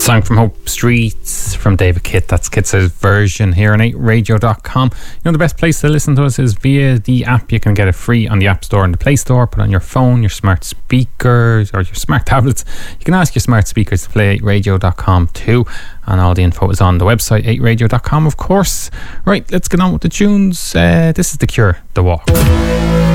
Song from Hope Streets from David Kitt. That's Kitt's version here on 8radio.com. You know, the best place to listen to us is via the app. You can get it free on the App Store and the Play Store. Put on your phone, your smart speakers or your smart tablets. You can ask your smart speakers to play 8radio.com too. And all the info is on the website, 8radio.com, of course. Right, let's get on with the tunes. This is The Cure, The Walk.